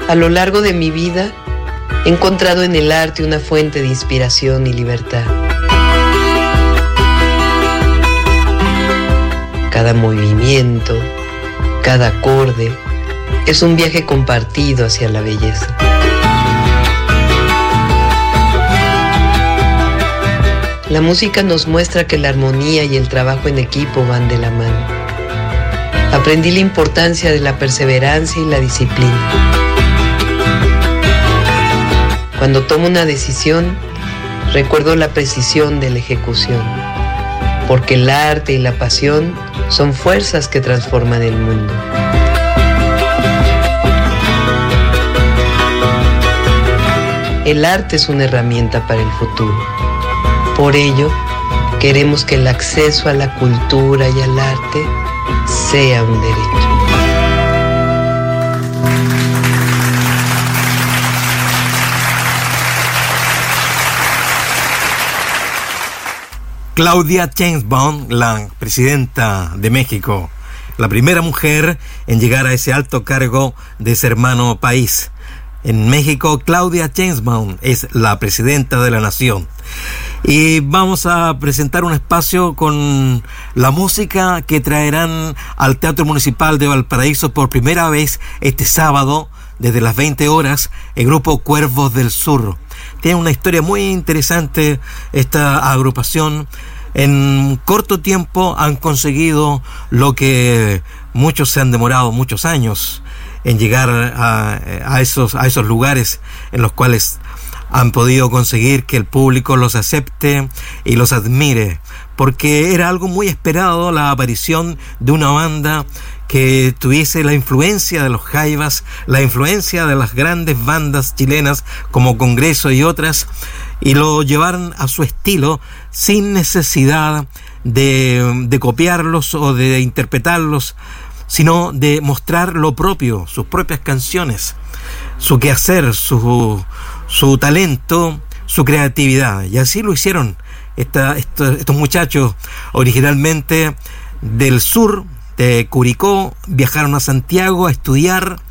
A lo largo de mi vida, he encontrado en el arte una fuente de inspiración y libertad. Cada movimiento, cada acorde, es un viaje compartido hacia la belleza. La música nos muestra que la armonía y el trabajo en equipo van de la mano. Aprendí la importancia de la perseverancia y la disciplina. Cuando tomo una decisión, recuerdo la precisión de la ejecución, porque el arte y la pasión son fuerzas que transforman el mundo. El arte es una herramienta para el futuro. Por ello, queremos que el acceso a la cultura y al arte sea un derecho. Claudia Sheinbaum, la presidenta de México, la primera mujer en llegar a ese alto cargo de ese hermano país. En México, Claudia Sheinbaum es la presidenta de la nación. Y vamos a presentar un espacio con la música que traerán al Teatro Municipal de Valparaíso por primera vez este sábado, desde las 20 horas, el grupo Cuervos del Sur. Tiene una historia muy interesante esta agrupación. En corto tiempo han conseguido lo que muchos se han demorado muchos años en llegar a esos lugares en los cuales han podido conseguir que el público los acepte y los admire, porque era algo muy esperado la aparición de una banda que tuviese la influencia de los jaivas, la influencia de las grandes bandas chilenas como Congreso y otras, y lo llevaran a su estilo sin necesidad de copiarlos o de interpretarlos, sino de mostrar lo propio, sus propias canciones, su quehacer, su talento, su creatividad. Y así lo hicieron estos muchachos, originalmente del sur, de Curicó, viajaron a Santiago a estudiar,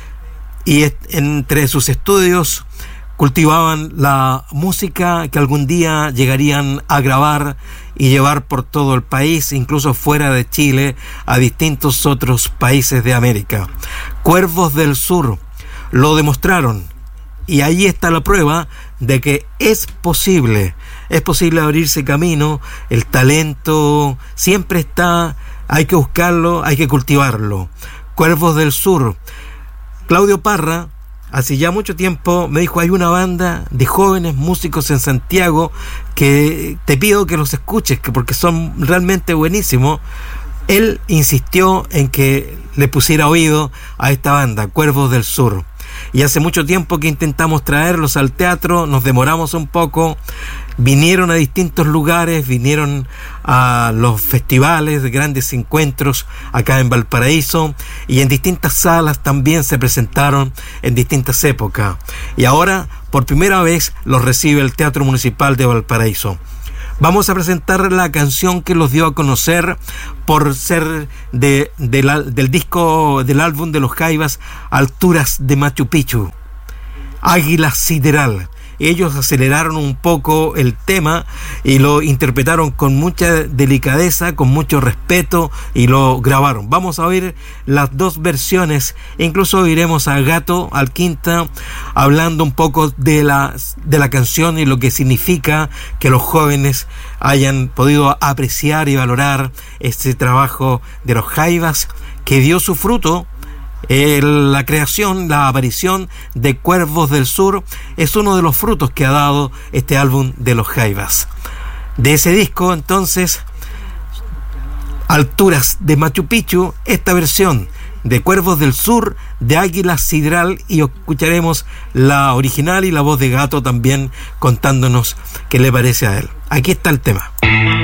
y entre sus estudios cultivaban la música que algún día llegarían a grabar y llevar por todo el país, incluso fuera de Chile, a distintos otros países de América. Cuervos del Sur lo demostraron, y ahí está la prueba de que es posible abrirse camino. El talento siempre está, hay que buscarlo, hay que cultivarlo. Cuervos del Sur. Claudio Parra, hace ya mucho tiempo, me dijo: hay una banda de jóvenes músicos en Santiago que te pido que los escuches, porque son realmente buenísimos. Él insistió en que le pusiera oído a esta banda, Cuervos del Sur. Y hace mucho tiempo que intentamos traerlos al teatro, nos demoramos un poco, vinieron a distintos lugares, vinieron a los festivales, de grandes encuentros acá en Valparaíso, y en distintas salas también se presentaron en distintas épocas. Y ahora, por primera vez, los recibe el Teatro Municipal de Valparaíso. Vamos a presentar la canción que los dio a conocer por ser del disco, del álbum de los Jaivas, Alturas de Machu Picchu, Águila Sideral. Ellos aceleraron un poco el tema y lo interpretaron con mucha delicadeza, con mucho respeto, y lo grabaron. Vamos a oír las dos versiones. Incluso oiremos a Gato Alquinta hablando un poco de la canción y lo que significa que los jóvenes hayan podido apreciar y valorar este trabajo de los Jaivas, que dio su fruto. La creación, la aparición de Cuervos del Sur es uno de los frutos que ha dado este álbum de los Jaivas. De ese disco, entonces, Alturas de Machu Picchu, esta versión de Cuervos del Sur, de Águila Sideral, y escucharemos la original y la voz de Gato también contándonos qué le parece a él. Aquí está el tema.